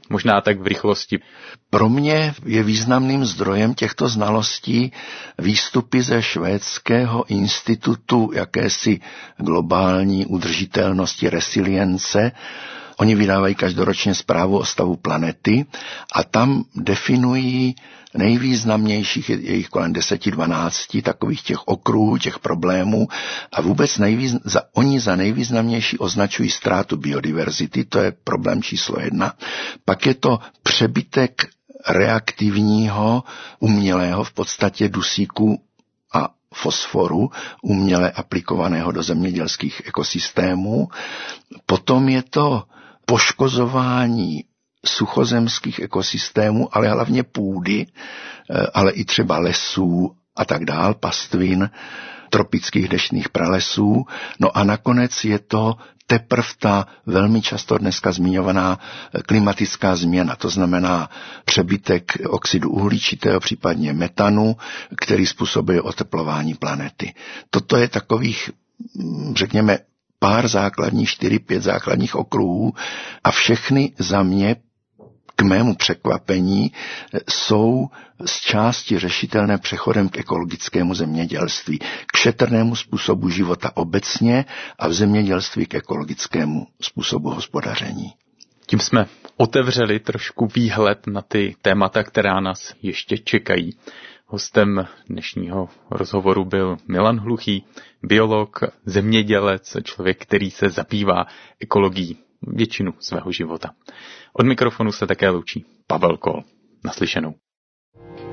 možná tak v rychlosti. Pro mě je významným zdrojem těchto znalostí výstupy ze švédského institutu jakési globální udržitelnosti, resilience. Oni vydávají každoročně zprávu o stavu planety a tam definují nejvýznamnějších, je jich kolem 10-12 takových těch okruhů, těch problémů a vůbec oni za nejvýznamnější označují ztrátu biodiverzity, to je problém číslo 1. Pak je to přebytek reaktivního, umělého v podstatě dusíku a fosforu, uměle aplikovaného do zemědělských ekosystémů. Potom je to poškozování suchozemských ekosystémů, ale hlavně půdy, ale i třeba lesů a tak dál, pastvin, tropických deštných pralesů. No a nakonec je to teprve ta velmi často dneska zmiňovaná klimatická změna, to znamená přebytek oxidu uhličitého, případně metanu, který způsobuje oteplování planety. Toto je takových, řekněme, pár základních, 4-5 základních okruhů a všechny za mě k mému překvapení jsou z části řešitelné přechodem k ekologickému zemědělství, k šetrnému způsobu života obecně a v zemědělství k ekologickému způsobu hospodaření. Tím jsme otevřeli trošku výhled na ty témata, která nás ještě čekají. Hostem dnešního rozhovoru byl Milan Hluchý, biolog, zemědělec, člověk, který se zabývá ekologií většinu svého života. Od mikrofonu se také loučí Pavel Kol. Naslyšenou.